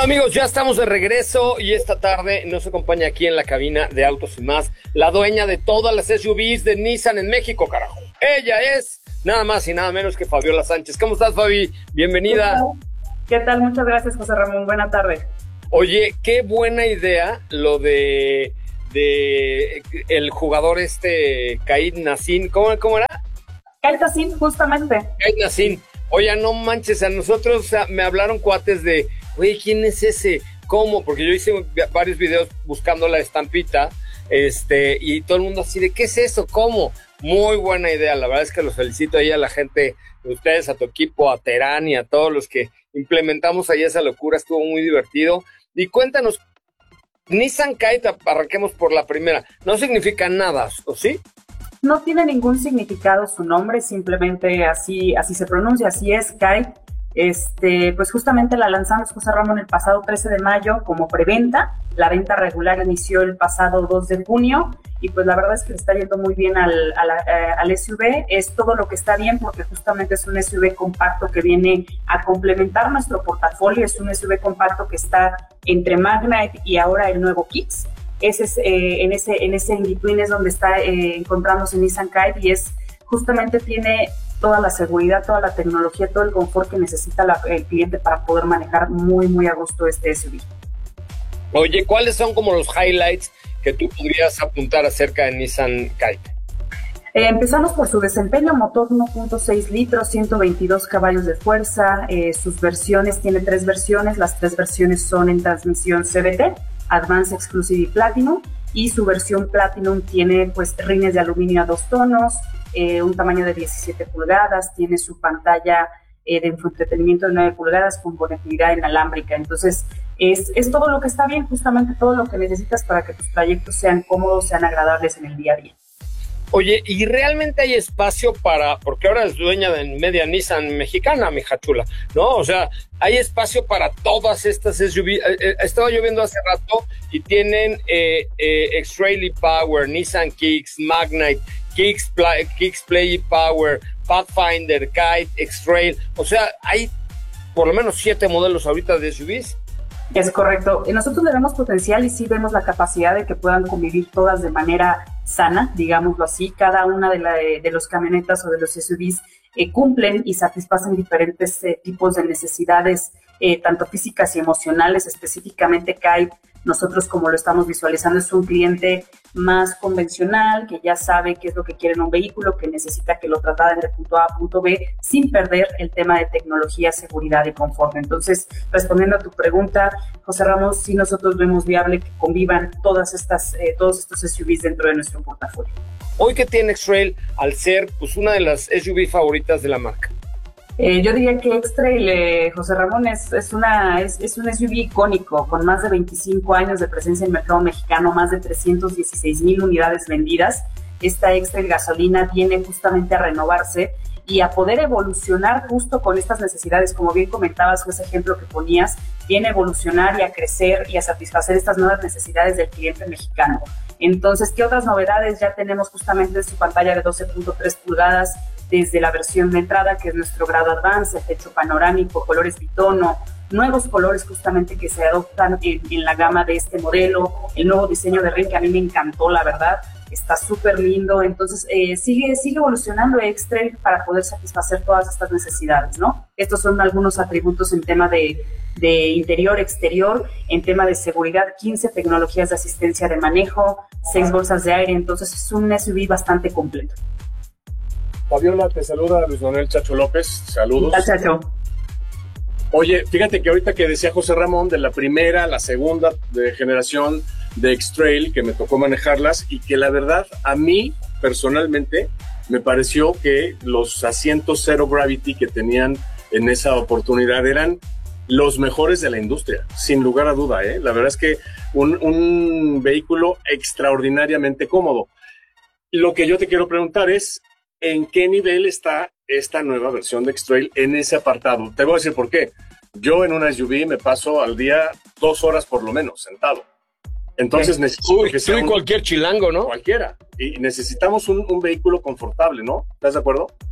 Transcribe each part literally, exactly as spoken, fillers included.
Bueno, amigos, ya estamos de regreso y esta tarde nos acompaña aquí en la cabina de Autos y Más la dueña de todas las S U Vs de Nissan en México, carajo. Ella es nada más y nada menos que Fabiola Sánchez. ¿Cómo estás, Fabi? Bienvenida. ¿Qué tal? Muchas gracias, José Ramón. Buena tarde. Oye, qué buena idea lo de, de el jugador este, Caid Nassim. ¿Cómo, cómo era? Caid Nassim, justamente. Caid Nassim. Oye, no manches, a nosotros o sea, me hablaron cuates de, oye, ¿quién es ese? ¿Cómo? Porque yo hice varios videos buscando la estampita, este, y todo el mundo así de, ¿qué es eso? ¿Cómo? Muy buena idea, la verdad es que los felicito ahí a la gente, a ustedes, a tu equipo, a Terán y a todos los que implementamos ahí esa locura, estuvo muy divertido. Y cuéntanos, Nissan Kite, arranquemos por la primera, no significa nada, ¿o sí? No tiene ningún significado su nombre, simplemente así, así se pronuncia, así es, Kite. Este, pues justamente la lanzamos, José Ramón, el pasado trece de mayo como preventa. La venta regular inició el pasado dos de junio y pues la verdad es que le está yendo muy bien al, al, al S U V. Es todo lo que está bien porque justamente es un S U V compacto que viene a complementar nuestro portafolio. Es un S U V compacto que está entre Magnite y ahora el nuevo Kicks. Ese es, eh, en ese en ese in-between es donde está eh, encontrándose Nissan Kite y es justamente tiene toda la seguridad, toda la tecnología, todo el confort que necesita la, el cliente para poder manejar muy, muy a gusto este S U V. Oye, ¿cuáles son como los highlights que tú podrías apuntar acerca de Nissan Kite? Eh, empezamos por su desempeño, motor uno punto seis litros, ciento veintidós caballos de fuerza, eh, sus versiones, tiene tres versiones, las tres versiones son en transmisión C V T, Advanced Exclusive y Platinum, y su versión Platinum tiene pues rines de aluminio a dos tonos, eh, un tamaño de diecisiete pulgadas, tiene su pantalla eh, de infoentretenimiento de nueve pulgadas con conectividad inalámbrica, entonces es, es todo lo que está bien, justamente todo lo que necesitas para que tus trayectos sean cómodos, sean agradables en el día a día. Oye, ¿y realmente hay espacio para, porque ahora es dueña de media Nissan mexicana, mija chula, ¿no? O sea, hay espacio para todas estas S U V. Eh, eh, estaba yo viendo hace rato y tienen eh, eh, X-Trail e-Power, Nissan Kicks, Magnite, Kicks, Play, Kicks Play e-Power, Pathfinder, Kite, X-Trail. O sea, hay por lo menos siete modelos ahorita de S U Vs. Es correcto. Nosotros le vemos potencial y sí vemos la capacidad de que puedan convivir todas de manera sana, digámoslo así. Cada una de, la, de los camionetas o de los S U Vs eh, cumplen y satisfacen diferentes eh, tipos de necesidades, eh, tanto físicas y emocionales. Específicamente Kite, nosotros como lo estamos visualizando, es un cliente más convencional, que ya sabe qué es lo que quiere en un vehículo, que necesita que lo trasladen de punto A a punto B sin perder el tema de tecnología, seguridad y confort. Entonces, respondiendo a tu pregunta, José Ramón, sí nosotros vemos viable que convivan todas estas, eh, todos estos S U Vs dentro de nuestro portafolio. Hoy que tiene X-Trail al ser pues una de las S U V favoritas de la marca. Eh, yo diría que X-Trail, eh, José Ramón, es, es, una, es, es un S U V icónico, con más de veinticinco años de presencia en el mercado mexicano, más de trescientas dieciséis mil unidades vendidas. Esta X-Trail gasolina viene justamente a renovarse y a poder evolucionar justo con estas necesidades, como bien comentabas, ese ejemplo que ponías, viene a evolucionar y a crecer y a satisfacer estas nuevas necesidades del cliente mexicano. Entonces, ¿qué otras novedades ya tenemos justamente en su pantalla de doce punto tres pulgadas? Desde la versión de entrada, que es nuestro grado Advance, el techo panorámico, colores bitono, nuevos colores justamente que se adoptan en, en la gama de este modelo, el nuevo diseño de ring que a mí me encantó, la verdad, está súper lindo. Entonces eh, sigue, sigue evolucionando X-Trail para poder satisfacer todas estas necesidades, ¿no? Estos son algunos atributos en tema de, de interior, exterior, en tema de seguridad, quince tecnologías de asistencia de manejo, seis bolsas de aire, entonces es un S U V bastante completo. Fabiola, te saluda Luis Manuel Chacho López, saludos. Hola, Chacho. Oye, fíjate que ahorita que decía José Ramón, de la primera, la segunda de generación de X-Trail, que me tocó manejarlas, y que la verdad, a mí, personalmente, me pareció que los asientos Zero Gravity que tenían en esa oportunidad eran los mejores de la industria, sin lugar a duda, ¿eh? La verdad es que un, un vehículo extraordinariamente cómodo. Lo que yo te quiero preguntar es, ¿en qué nivel está esta nueva versión de X-Trail en ese apartado? Te voy a decir por qué. Yo en una S U V me paso al día dos horas por lo menos sentado. Entonces necesito Uy, que sea un, cualquier chilango, ¿no? Cualquiera. Y necesitamos un, un vehículo confortable, ¿no? ¿Estás de acuerdo?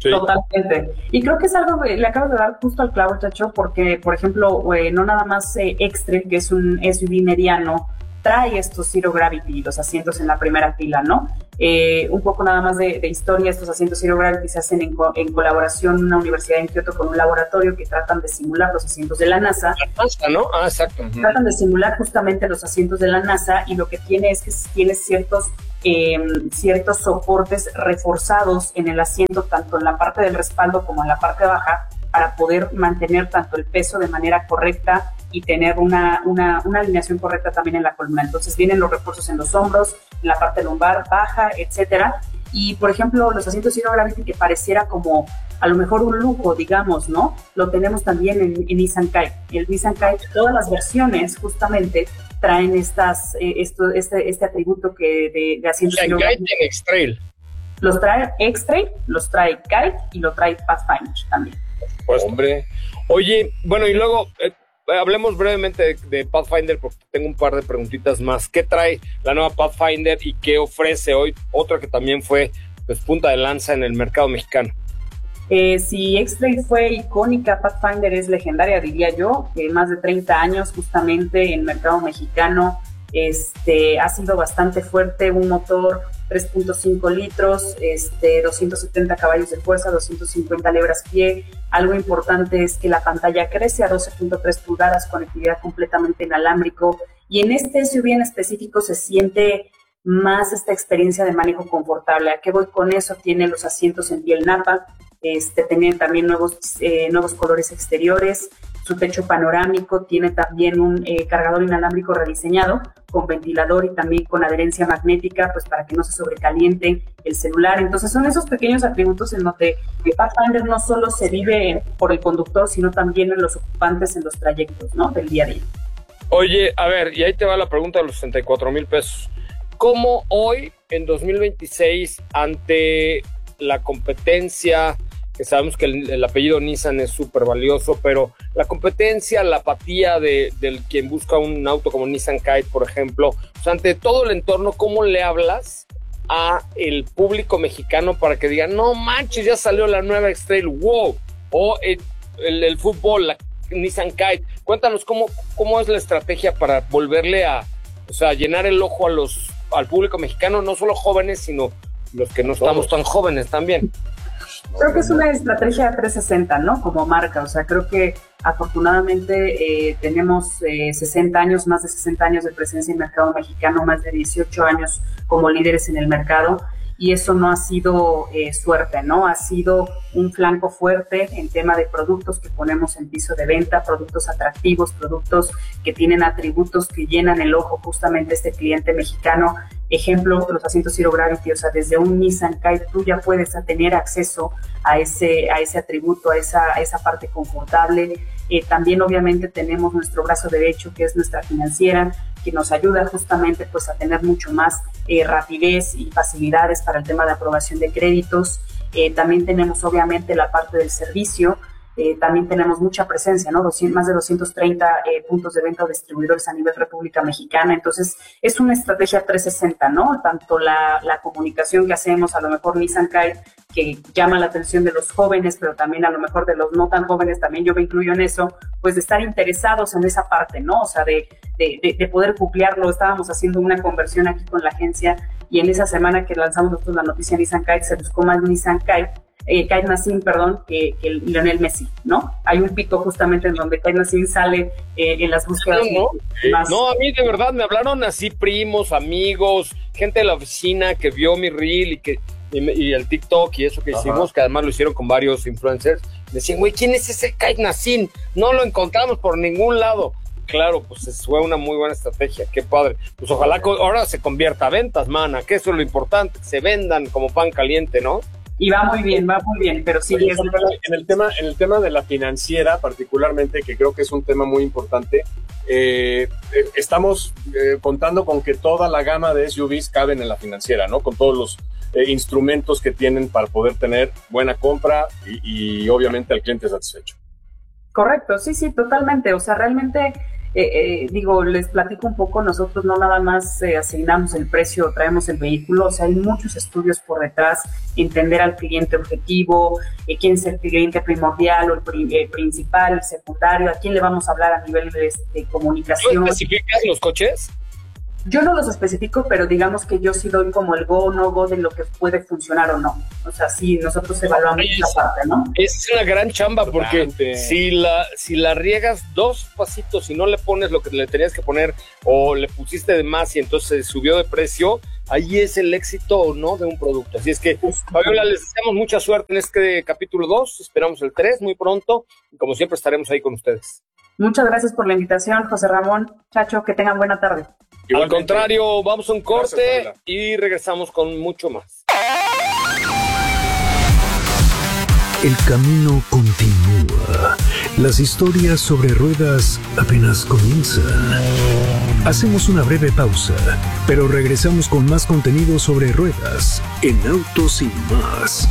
Sí. Totalmente. Y creo que es algo que le acabas de dar justo al clavo, Chacho, porque, por ejemplo, eh, no nada más eh, X-Trail, que es un S U V mediano, trae estos Zero Gravity, los asientos en la primera fila, ¿no? Eh, un poco nada más de, de historia, estos asientos Zero Gravity se hacen en, co en colaboración en una universidad en Kioto con un laboratorio que tratan de simular los asientos de la NASA. La NASA, ¿no? Ah, exacto. Uh-huh. Tratan de simular justamente los asientos de la NASA y lo que tiene es que tiene ciertos Eh, ciertos soportes reforzados en el asiento, tanto en la parte del respaldo como en la parte baja, para poder mantener tanto el peso de manera correcta y tener una, una, una alineación correcta también en la columna. Entonces vienen los refuerzos en los hombros, en la parte lumbar, baja, etcétera. Y, por ejemplo, los asientos Zero Gravity, que pareciera como a lo mejor un lujo, digamos, ¿no? Lo tenemos también en, en Nissan Kite. El Nissan Kite, todas las versiones, justamente, traen estas, eh, esto, este, este atributo que de, de asientos Zero Gravity. En X-Trail. Los trae X-Trail, los trae Kite y lo trae Pathfinder también. Pues, hombre. Oye, bueno, y luego... Eh, hablemos brevemente de, de Pathfinder porque tengo un par de preguntitas más. ¿Qué trae la nueva Pathfinder y qué ofrece hoy? Otra que también fue pues, punta de lanza en el mercado mexicano. Eh, si X-Trail fue icónica, Pathfinder es legendaria, diría yo, que más de treinta años justamente en el mercado mexicano. Este, ha sido bastante fuerte, un motor tres punto cinco litros, este, doscientos setenta caballos de fuerza, doscientos cincuenta libras-pie. Algo importante es que la pantalla crece a doce punto tres pulgadas, conectividad completamente inalámbrico, y en este S U V en específico se siente más esta experiencia de manejo confortable. ¿A qué voy con eso? Tiene los asientos en piel napa, este, tiene también nuevos, eh, nuevos colores exteriores, su techo panorámico, tiene también un eh, cargador inalámbrico rediseñado con ventilador y también con adherencia magnética, pues para que no se sobrecaliente el celular. Entonces son esos pequeños atributos en donde Pathfinder no solo se vive por el conductor, sino también en los ocupantes en los trayectos, ¿no?, del día a día. Oye, a ver, y ahí te va la pregunta de los sesenta y cuatro mil pesos. ¿Cómo hoy, en dos mil veintiséis, ante la competencia, que sabemos que el, el apellido Nissan es súper valioso, pero la competencia, la apatía de, de quien busca un auto como Nissan Kite, por ejemplo, o sea, ante todo el entorno, ¿cómo le hablas a el público mexicano para que digan, no manches, ya salió la nueva X-Trail, wow, o el, el, el fútbol, la Nissan Kite? Cuéntanos cómo, cómo es la estrategia para volverle a, o sea, llenar el ojo a los, al público mexicano, no solo jóvenes, sino los que no estamos tan jóvenes también. Creo que es una estrategia trescientos sesenta, ¿no? Como marca, o sea, creo que afortunadamente eh, tenemos eh, sesenta años, más de sesenta años de presencia en el mercado mexicano, más de dieciocho años como líderes en el mercado, y eso no ha sido eh, suerte, ¿no? Ha sido un flanco fuerte en tema de productos que ponemos en piso de venta, productos atractivos, productos que tienen atributos que llenan el ojo justamente a este cliente mexicano. Ejemplo, los asientos Zero Gravity, o sea, desde un Nissan Kite tú ya puedes tener acceso a ese, a ese atributo, a esa, a esa parte confortable. Eh, también obviamente tenemos nuestro brazo derecho, que es nuestra financiera, que nos ayuda justamente pues a tener mucho más eh, rapidez y facilidades para el tema de aprobación de créditos. Eh, también tenemos obviamente la parte del servicio. Eh, también tenemos mucha presencia, ¿no? doscientos, más de doscientos treinta eh, puntos de venta o distribuidores a nivel República Mexicana. Entonces, es una estrategia trescientos sesenta, ¿no? Tanto la, la comunicación que hacemos, a lo mejor Nissan Kite, que llama la atención de los jóvenes, pero también a lo mejor de los no tan jóvenes, también yo me incluyo en eso, pues de estar interesados en esa parte, ¿no? O sea, de, de, de, de poder cumplearlo. Estábamos haciendo una conversión aquí con la agencia y en esa semana que lanzamos nosotros la noticia Nissan Kite, se buscó más Nissan Kite, Eh, Kite Nassim, perdón, que, que Lionel Messi, ¿no? Hay un pico justamente en donde Kite Nassim sale eh, en las búsquedas. No, no. Más. No, a mí de verdad me hablaron así primos, amigos, gente de la oficina que vio mi reel y que y, y el TikTok y eso que Ajá. hicimos, que además lo hicieron con varios influencers. Me decían, güey, ¿quién es ese Kite Nassim? No lo encontramos por ningún lado. Claro, pues fue una muy buena estrategia, qué padre. Pues ojalá que ahora se convierta a ventas, mana, que eso es lo importante, que se vendan como pan caliente, ¿no? Y va muy bien, va muy bien, pero sí. Es... En el tema, en el tema de la financiera, particularmente, que creo que es un tema muy importante, eh, eh, estamos eh, contando con que toda la gama de S U Vs caben en la financiera, ¿no? Con todos los eh, instrumentos que tienen para poder tener buena compra y, y obviamente al cliente satisfecho. Correcto, sí, sí, totalmente. O sea, realmente Eh, eh, digo, les platico un poco, nosotros no nada más eh, asignamos el precio, traemos el vehículo, o sea, hay muchos estudios por detrás, entender al cliente objetivo, eh, quién es el cliente primordial o el pri- eh, principal, el secundario, a quién le vamos a hablar a nivel de, de comunicación. ¿Tú especificas los coches? Yo no los especifico, pero digamos que yo sí doy como el go, no go de lo que puede funcionar o no. O sea, sí, nosotros evaluamos esa parte, ¿no? Es una gran chamba porque Importante. si la, si la riegas dos pasitos y no le pones lo que le tenías que poner o le pusiste de más y entonces subió de precio, ahí es el éxito o no de un producto. Así es que, Fabiola, les deseamos mucha suerte en este capítulo dos, esperamos el tres muy pronto y como siempre estaremos ahí con ustedes. Muchas gracias por la invitación, José Ramón, Chacho, que tengan buena tarde. Al contrario, vamos a un corte Gracias, y regresamos con mucho más. El camino continúa. Las historias sobre ruedas apenas comienzan. Hacemos una breve pausa, pero regresamos con más contenido sobre ruedas en Autos y Más.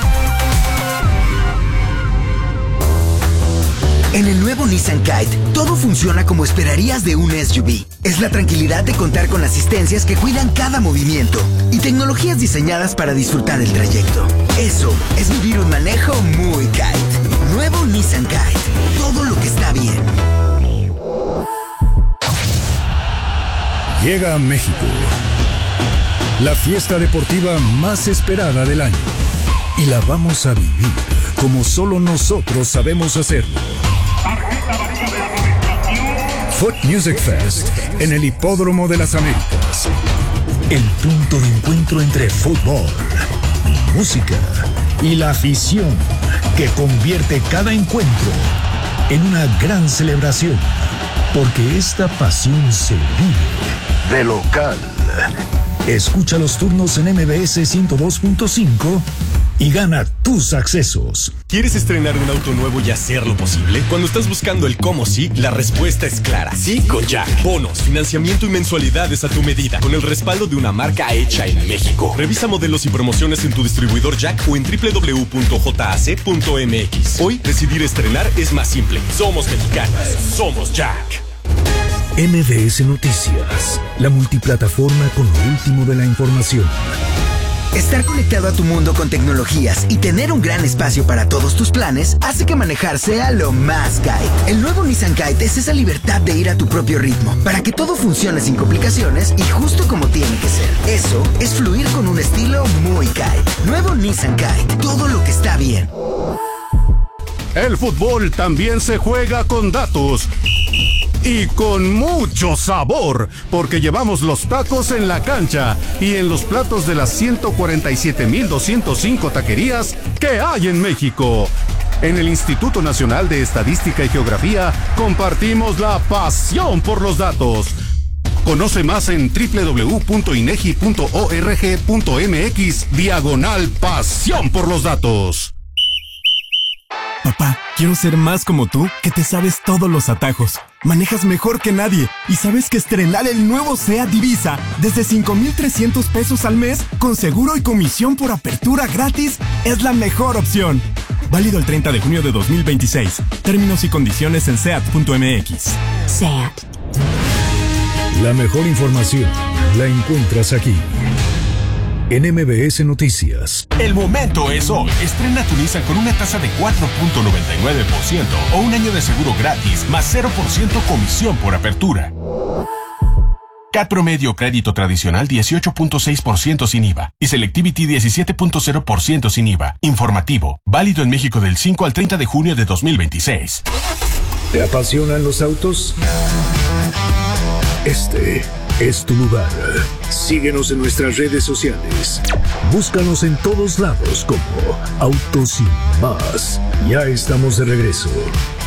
En el nuevo Nissan Kite, todo funciona como esperarías de un S U V. Es la tranquilidad de contar con asistencias que cuidan cada movimiento y tecnologías diseñadas para disfrutar el trayecto. Eso es vivir un manejo muy Kite. Nuevo Nissan Kite. Todo lo que está bien. Llega a México la fiesta deportiva más esperada del año y la vamos a vivir como solo nosotros sabemos hacerlo. Foot Music Fest en el Hipódromo de las Américas. El punto de encuentro entre fútbol, música y la afición que convierte cada encuentro en una gran celebración. Porque esta pasión se vive de local. Escucha los turnos en M B S ciento dos punto cinco y gana tus accesos. ¿Quieres estrenar un auto nuevo y hacerlo posible? Cuando estás buscando el cómo sí, la respuesta es clara. Sí con Jack. Bonos, financiamiento y mensualidades a tu medida, con el respaldo de una marca hecha en México. Revisa modelos y promociones en tu distribuidor Jack o en doble u doble u doble u punto j a c punto m x. Hoy, decidir estrenar es más simple. Somos mexicanos. Somos Jack. M B S Noticias, la multiplataforma con lo último de la información. Estar conectado a tu mundo con tecnologías y tener un gran espacio para todos tus planes hace que manejar sea lo más Kite. El nuevo Nissan Kite es esa libertad de ir a tu propio ritmo, para que todo funcione sin complicaciones y justo como tiene que ser. Eso es fluir con un estilo muy Kite. Nuevo Nissan Kite, todo lo que está bien. El fútbol también se juega con datos. Y con mucho sabor, porque llevamos los tacos en la cancha y en los platos de las ciento cuarenta y siete mil doscientos cinco taquerías que hay en México. En el Instituto Nacional de Estadística y Geografía compartimos la pasión por los datos. Conoce más en doble u doble u doble u punto inegi punto org punto m x diagonal pasión por los datos. Papá, quiero ser más como tú, que te sabes todos los atajos. Manejas mejor que nadie y sabes que estrenar el nuevo SEAT Divisa desde cinco mil trescientos pesos al mes con seguro y comisión por apertura gratis es la mejor opción. Válido el treinta de junio de dos mil veintiséis. Términos y condiciones en seat punto m x. SEAT. La mejor información la encuentras aquí, en M B S Noticias. El momento es hoy. Estrena tu Nissan con una tasa de cuatro punto noventa y nueve por ciento o un año de seguro gratis más cero por ciento comisión por apertura. C A T promedio crédito tradicional dieciocho punto seis por ciento sin I V A y Selectivity diecisiete punto cero por ciento sin I V A. Informativo. Válido en México del cinco al treinta de junio de dos mil veintiséis. ¿Te apasionan los autos? Este es tu lugar. Síguenos en nuestras redes sociales. Búscanos en todos lados como Autos y Más. Ya estamos de regreso.